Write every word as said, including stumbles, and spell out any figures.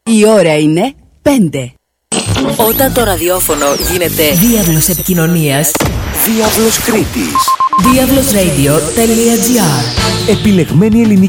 Η ώρα είναι πέντε. Όταν το ραδιόφωνο γίνεται διάβλος επικοινωνίας, Διάβλος Κρήτης. διάβλος radio τελεία gr. Επιλεγμένη ελληνική